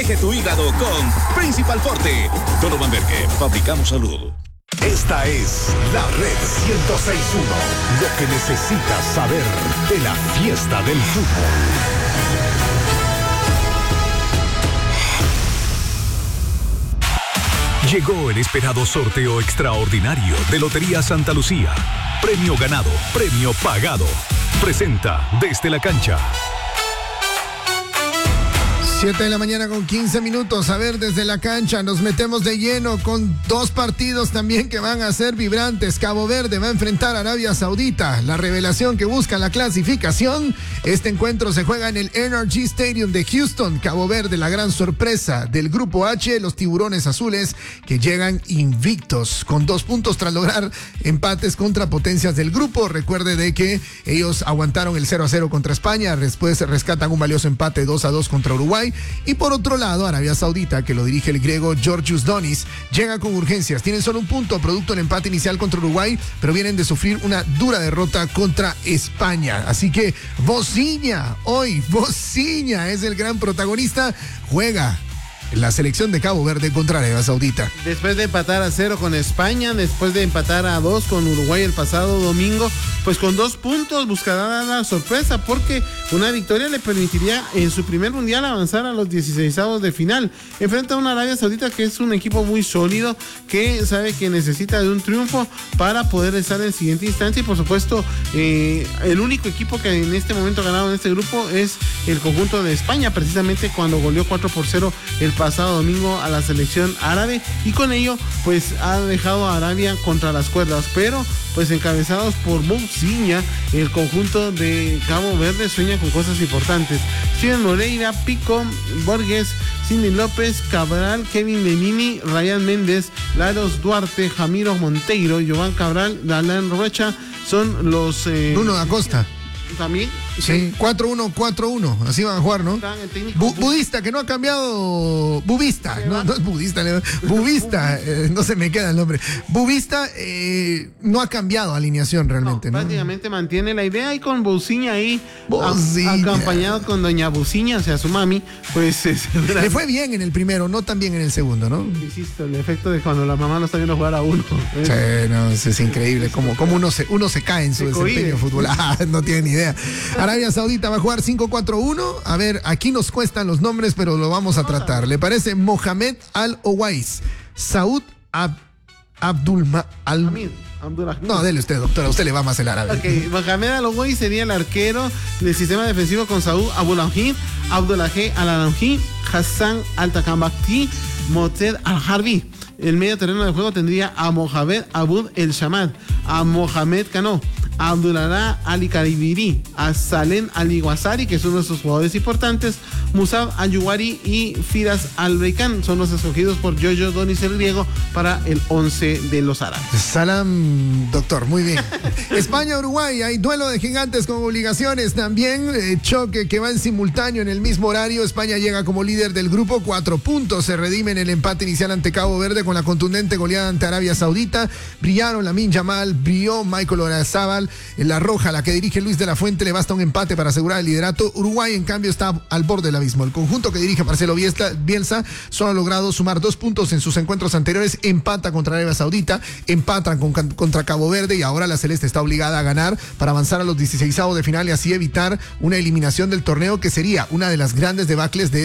Protege tu hígado con Principal Forte. Don Van Berke, fabricamos salud. Esta es la Red 106.1. Lo que necesitas saber de la fiesta del fútbol. Llegó el esperado sorteo extraordinario de Lotería Santa Lucía. Premio ganado, premio pagado. Presenta Desde la Cancha. 7 de la mañana con 15 minutos. A ver, desde la cancha nos metemos de lleno con dos partidos también que van a ser vibrantes. Cabo Verde va a enfrentar a Arabia Saudita, la revelación que busca la clasificación. Este encuentro se juega en el NRG Stadium de Houston. Cabo Verde, la gran sorpresa del Grupo H, los tiburones azules que llegan invictos con 2 puntos tras lograr empates contra potencias del grupo. Recuerde de que ellos aguantaron el 0-0 contra España, después rescatan un valioso empate 2-2 contra Uruguay. Y por otro lado, Arabia Saudita, que lo dirige el griego Georgios Donis, llega con urgencias. Tienen solo un punto producto del empate inicial contra Uruguay, pero vienen de sufrir una dura derrota contra España. Así que Bociña es el gran protagonista. Juega la selección de Cabo Verde contra Arabia Saudita. Después de empatar a 0 con España, después de empatar a 2 con Uruguay el pasado domingo, pues con 2 puntos buscará la sorpresa, porque una victoria le permitiría en su primer mundial avanzar a los 16avos de final. Enfrenta a una Arabia Saudita que es un equipo muy sólido, que sabe que necesita de un triunfo para poder estar en siguiente instancia, y por supuesto el único equipo que en este momento ha ganado en este grupo es el conjunto de España, precisamente cuando goleó 4-0 el pasado domingo a la selección árabe, y con ello pues ha dejado a Arabia contra las cuerdas. Pero pues encabezados por Bociña, el conjunto de Cabo Verde sueña con cosas importantes. Steven Moreira, Pico, Borges, Cindy López, Cabral, Kevin Menini, Ryan Méndez, Laros Duarte, Jamiro Monteiro, Jovan Cabral, Dalán Rocha son los... Bruno da Costa. También. Sí, 4-1-4-1, así van a jugar, ¿no? Budista, que no ha cambiado. Bubista, no es budista, Bubista, no se me queda el nombre. Bubista no ha cambiado alineación realmente, ¿no? Prácticamente mantiene la idea, y con Bociña ahí, acompañado con doña Bociña, o sea, su mami, pues... Le fue bien en el primero, no tan bien en el segundo, ¿no? Insisto, el efecto de cuando la mamá lo está viendo jugar a uno. Sí, no, es increíble, como uno se cae en su desempeño fútbol. No tiene ni idea. Arabia Saudita va a jugar 5-4-1. A ver, aquí nos cuestan los nombres, pero lo vamos a tratar. ¿Le parece? Mohamed Al-Owais, Saud Abdulhamid. No, dele usted, doctora, usted le va más el árabe. Ok, Mohamed Al-Owais sería el arquero del sistema defensivo, con Saud Abdulhamid, Abdullahi Al-Alanji, Hassan Al-Takambakti, Moted Al-Harbi. El medio terreno de juego tendría a Mohamed Abud El-Shamad, a Mohamed Cano, a Abdullah Ali Karibiri, a Salem Ali Guasari, que son nuestros jugadores importantes, Musab Ayuwari y Firas Al-Breikan son los escogidos por Giorgio Donis, el griego, para el 11 de los árabes. Salam, doctor, muy bien. España-Uruguay, hay duelo de gigantes con obligaciones también, choque que va en simultáneo en el mismo horario. España llega como líder del grupo, 4 puntos, se redime en el empate inicial ante Cabo Verde con la contundente goleada ante Arabia Saudita. Brillaron Lamine Yamal, brilló Michael Oyarzabal. En la roja, la que dirige Luis de la Fuente, le basta un empate para asegurar el liderato. Uruguay, en cambio, está al borde del abismo. El conjunto que dirige Marcelo Bielsa solo ha logrado sumar 2 puntos en sus encuentros anteriores. Empata contra Arabia Saudita, empatan contra Cabo Verde, y ahora la Celeste está obligada a ganar para avanzar a los 16avos de final y así evitar una eliminación del torneo, que sería una de las grandes debacles de